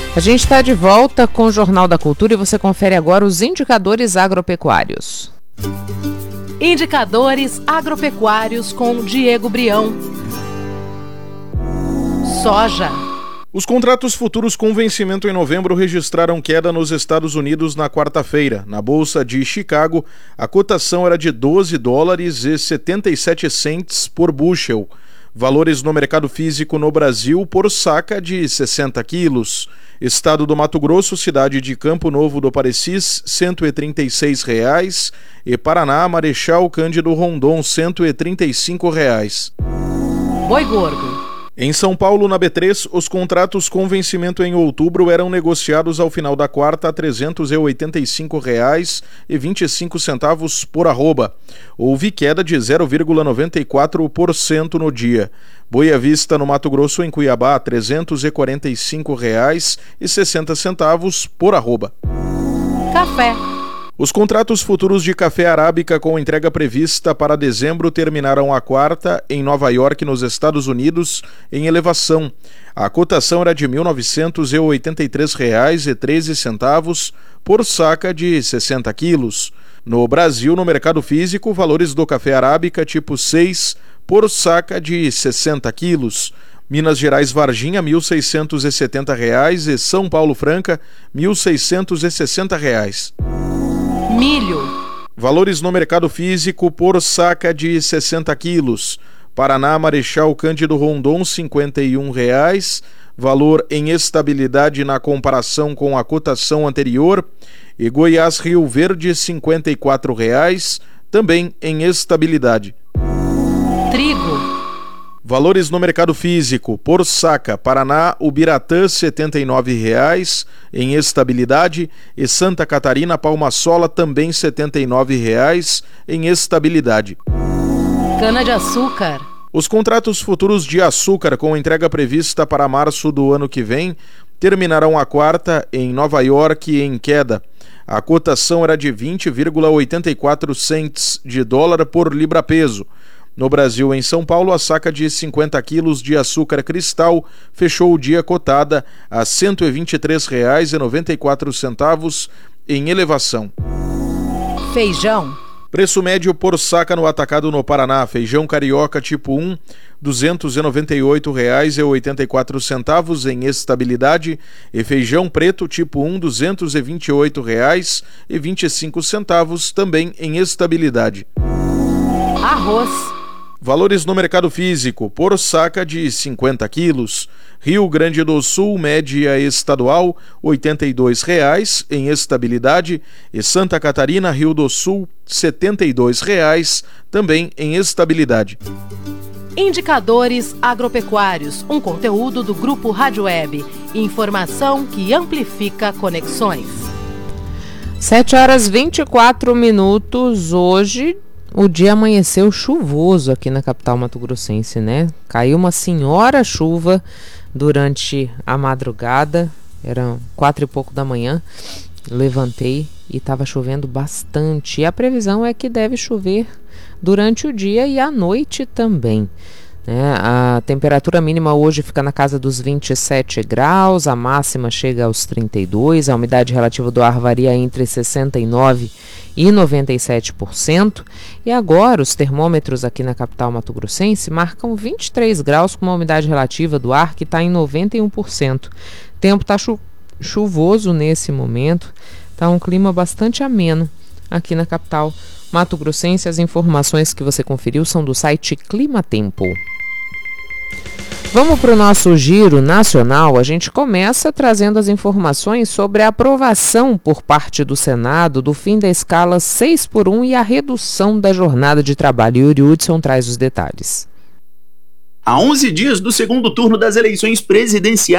A gente está de volta com o Jornal da Cultura e você confere agora os indicadores agropecuários. Indicadores agropecuários com Diego Brião. Soja. Os contratos futuros com vencimento em novembro registraram queda nos Estados Unidos na quarta-feira. Na Bolsa de Chicago, a cotação era de $12,77 por bushel. Valores no mercado físico no Brasil por saca de 60 quilos. Estado do Mato Grosso, cidade de Campo Novo do Parecis, R$ 136,00 e Paraná, Marechal Cândido Rondon, R$ 135,00. Boi gordo. Em São Paulo, na B3, os contratos com vencimento em outubro eram negociados ao final da quarta a R$ 385,25 por arroba. Houve queda de 0,94% no dia. Boi à vista no Mato Grosso, em Cuiabá, R$ 345,60 por arroba. Café. Os contratos futuros de café arábica com entrega prevista para dezembro terminaram a quarta em Nova York, nos Estados Unidos, em elevação. A cotação era de R$ 1.983,13 por saca de 60 quilos. No Brasil, no mercado físico, valores do café arábica tipo 6 por saca de 60 quilos. Minas Gerais Varginha, R$ 1.670 e São Paulo Franca, R$ 1.660. Milho. Valores no mercado físico por saca de 60 quilos. Paraná, Marechal Cândido Rondon, R$ 51,00. Valor em estabilidade na comparação com a cotação anterior. E Goiás, Rio Verde, R$ 54,00. Também em estabilidade. Trigo. Valores no mercado físico por saca: Paraná, Ubiratã, R$ 79,00 em estabilidade, e Santa Catarina, Palma-Sola, também R$ 79,00 em estabilidade. Cana-de-açúcar. Os contratos futuros de açúcar com entrega prevista para março do ano que vem terminarão a quarta em Nova York em queda. A cotação era de 20,84 cents de dólar por libra-peso. No Brasil, em São Paulo, a saca de 50 quilos de açúcar cristal fechou o dia cotada a R$ 123,94 em elevação. Feijão. Preço médio por saca no atacado no Paraná: feijão carioca tipo 1, R$ 298,84 em estabilidade, e feijão preto tipo 1, R$ 228,25 também em estabilidade. Arroz. Valores no mercado físico por saca de 50 quilos. Rio Grande do Sul, média estadual, R$ 82,00 em estabilidade, e Santa Catarina, Rio do Sul, R$ 72,00 também em estabilidade. Indicadores agropecuários, um conteúdo do Grupo Rádio Web. Informação que amplifica conexões. 7h24. Hoje o dia amanheceu chuvoso aqui na capital mato-grossense, né? Caiu uma senhora chuva durante a madrugada, eram 4 e pouco da manhã, levantei e estava chovendo bastante. E a previsão é que deve chover durante o dia e à noite também, né? A temperatura mínima hoje fica na casa dos 27 graus, a máxima chega aos 32, a umidade relativa do ar varia entre 69% e 97%, e agora os termômetros aqui na capital mato-grossense marcam 23 graus com uma umidade relativa do ar que está em 91%. O tempo está chuvoso nesse momento, está um clima bastante ameno aqui na capital mato-grossense. As informações que você conferiu são do site Climatempo. Vamos para o nosso giro nacional. A gente começa trazendo as informações sobre a aprovação por parte do Senado do fim da escala 6x1 e a redução da jornada de trabalho. Yuri Hudson traz os detalhes. A 11 dias do segundo turno das eleições presidenciais,